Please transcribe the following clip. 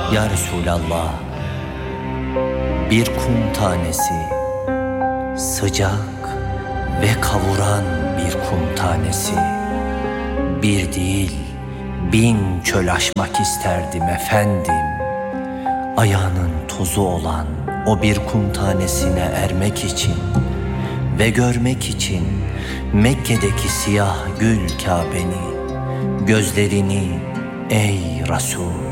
Ya Resulallah, bir kum tanesi, sıcak ve kavuran bir kum tanesi. Bir değil, 1000 çöl aşmak isterdim efendim. Ayağının tozu olan o bir kum tanesine ermek için ve görmek için Mekke'deki siyah gül Kabe'ni, gözlerini ey Resul.